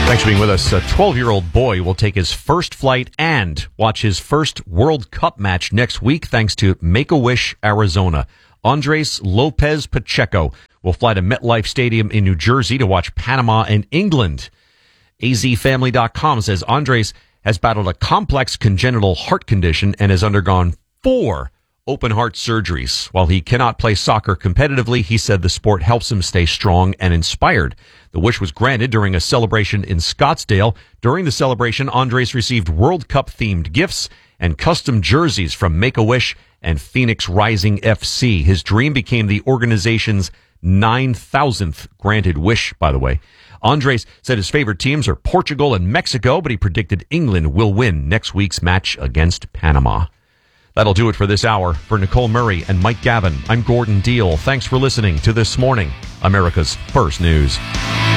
Thanks for being with us. A 12-year-old boy will take his first flight and watch his first World Cup match next week thanks to Make-A-Wish, Arizona. Andres Lopez Pacheco will fly to MetLife Stadium in New Jersey to watch Panama and England. AZFamily.com says Andres has battled a complex congenital heart condition and has undergone 4 open heart surgeries. While he cannot play soccer competitively, he said the sport helps him stay strong and inspired. The wish was granted during a celebration in Scottsdale. During the celebration, Andres received World Cup-themed gifts and custom jerseys from Make-A-Wish and Phoenix Rising FC. His dream became the organization's 9,000th granted wish, by the way. Andres said his favorite teams are Portugal and Mexico, but he predicted England will win next week's match against Panama. That'll do it for this hour. For Nicole Murray and Mike Gavin, I'm Gordon Deal. Thanks for listening to This Morning, America's First News.